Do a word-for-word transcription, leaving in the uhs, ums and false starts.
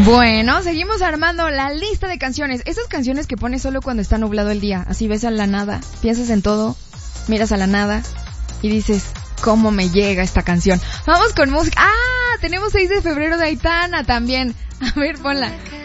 Bueno, seguimos armando la lista de canciones. Esas canciones que pones solo cuando está nublado el día. Así ves a la nada, piensas en todo, miras a la nada y dices, ¿cómo me llega esta canción? Vamos con música. ¡Ah! Tenemos seis de febrero de Aitana también. A ver, ponla.